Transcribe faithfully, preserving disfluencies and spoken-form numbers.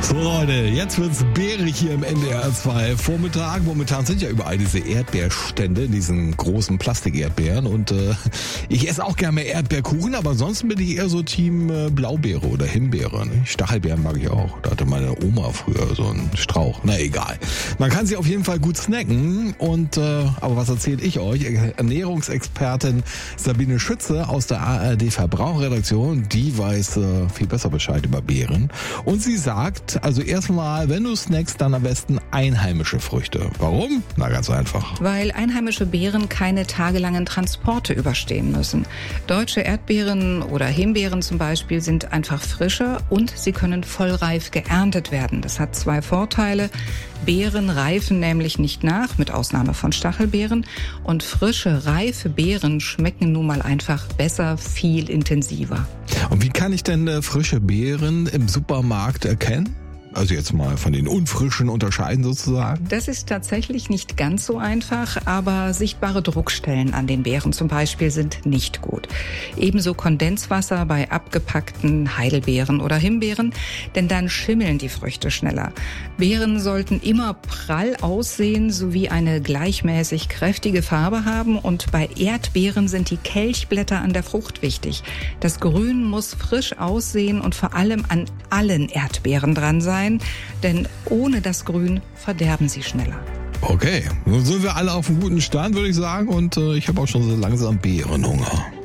So Leute, jetzt wird's bärig hier im N D R zwei Vormittag. Momentan sind ja überall diese Erdbeerstände, diesen großen Plastik-Erdbeeren. Und äh, ich esse auch gerne Erdbeerkuchen, aber ansonsten bin ich eher so Team äh, Blaubeere oder Himbeere. Ne? Stachelbeeren mag ich auch. Da hatte meine Oma früher so einen Strauch. Na egal. Man kann sie auf jeden Fall gut snacken. Und äh, aber was erzähle ich euch? Ernährungsexpertin Sabine Schütze aus der A R D Verbraucherredaktion, die weiß äh, viel besser Bescheid über Beeren. Und sie sagt, also erstmal, wenn du snackst, dann am besten einheimische Früchte. Warum? Na, ganz einfach. Weil einheimische Beeren keine tagelangen Transporte überstehen müssen. Deutsche Erdbeeren oder Himbeeren zum Beispiel sind einfach frischer und sie können vollreif geerntet werden. Das hat zwei Vorteile. Beeren reifen nämlich nicht nach, mit Ausnahme von Stachelbeeren. Und frische, reife Beeren schmecken nun mal einfach besser, viel intensiver. Und wie kann ich denn äh, frische Beeren im Supermarkt erkennen? Also jetzt mal von den unfrischen unterscheiden sozusagen? Das ist tatsächlich nicht ganz so einfach, aber sichtbare Druckstellen an den Beeren zum Beispiel sind nicht gut. Ebenso Kondenswasser bei abgepackten Heidelbeeren oder Himbeeren, denn dann schimmeln die Früchte schneller. Beeren sollten immer prall aussehen sowie eine gleichmäßig kräftige Farbe haben und bei Erdbeeren sind die Kelchblätter an der Frucht wichtig. Das Grün muss frisch aussehen und vor allem an allen Erdbeeren dran sein. Denn ohne das Grün verderben sie schneller. Okay, nun sind wir alle auf einem guten Stand, würde ich sagen. Und äh, ich habe auch schon so langsam Beerenhunger.